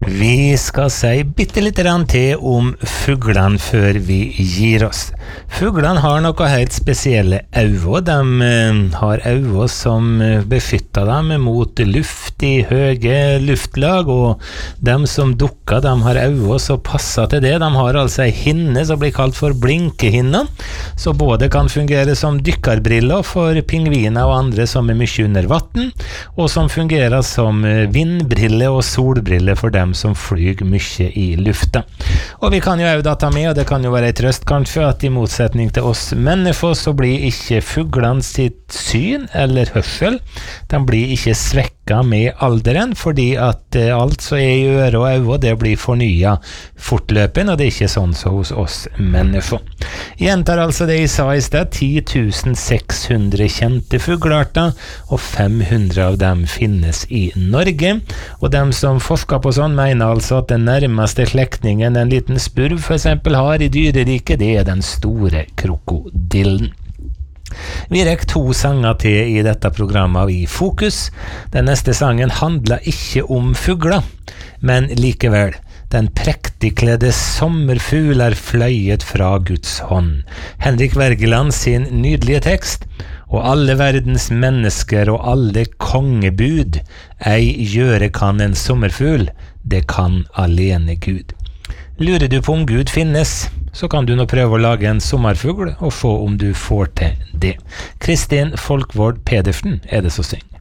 Vi skal si bitte litt til om fuglene før vi gir oss. Fuglene har noe helt spesielle øyne. De har øyne som beskytter dem mot luft i høye luftlag, og de som dukker, de har øyne som passer til det. De har altså en hinne som blir kalt for blinkehinna, så både kan fungere som dykkerbriller for pingviner og andre som mye under vatten, og som fungerer som vindbriller og solbriller for dem som flyg mye i lufta. Og vi kan jo også ta med, og det kan jo være en trøst kanskje, at i motsetning til oss mennesker så blir ikke fuglene sitt syn eller hørsel, de blir ikke svekka med alderen, fordi at alt som i øre og øyne, det blir fornyet fortløpende, og det er ikke sånn som hos oss mennesker. Gjentar altså det jeg sa i sted, 10.600 kjente fuglearter, og 500 av dem finnes i Norge, og dem som forsker på sånn mener altså at den nærmeste slektningen en liten spurv for eksempel har i dyreriket, det er den store krokodillen. Vi rekker 2 sanger til i dette programmet i Fokus. Den neste sangen handler ikke om fugler, men likevel. Den prektigkledde sommerfugl er fløyet fra Guds hånd. Henrik Wergeland sin nydelige tekst. Og alle verdens mennesker og alle kongebud, ei gjøre kan en sommerfugl, det kan alene Gud. Lurer du på om Gud finnes, så kan du nå prøve å lage en sommerfugl og få om du får til det. Kristin Folkvord Pedersen er det som synger.